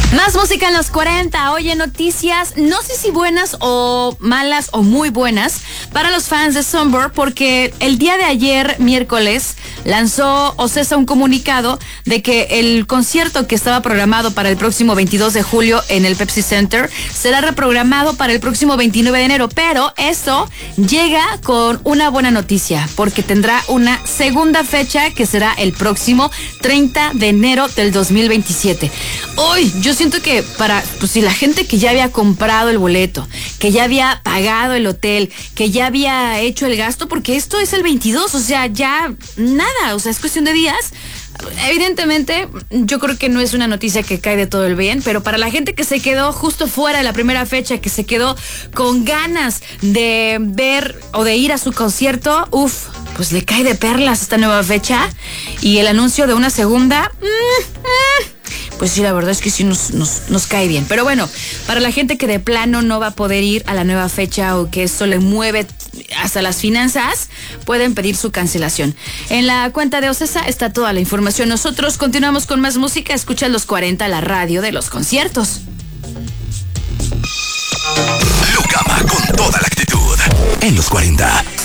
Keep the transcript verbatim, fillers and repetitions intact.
Más música en los cuarenta. Oye, noticias, no sé si buenas o malas o muy buenas para los fans de Sunburn, porque el día de ayer, miércoles, lanzó Ocesa un comunicado de que el concierto que estaba programado para el próximo veintidós de julio en el Pepsi Center será reprogramado para el próximo veintinueve de enero, pero esto llega con una buena noticia, porque tendrá una segunda fecha que será el próximo treinta de enero del dos mil veintisiete. Hoy, yo siento que para, pues si la gente que ya había comprado el boleto, que ya había pagado el hotel, que ya había hecho el gasto, porque esto es el veintidós, o sea, ya nada, o sea, es cuestión de días. Evidentemente, yo creo que no es una noticia que cae de todo el bien, pero para la gente que se quedó justo fuera de la primera fecha, que se quedó con ganas de ver o de ir a su concierto, uff, pues le cae de perlas esta nueva fecha y el anuncio de una segunda. Mmm, mmm, Pues sí, la verdad es que sí nos, nos, nos cae bien. Pero bueno, para la gente que de plano no va a poder ir a la nueva fecha o que esto le mueve hasta las finanzas, pueden pedir su cancelación. En la cuenta de Ocesa está toda la información. Nosotros continuamos con más música. Escucha los cuarenta, la radio de los conciertos. Lucama con toda la actitud en los cuarenta.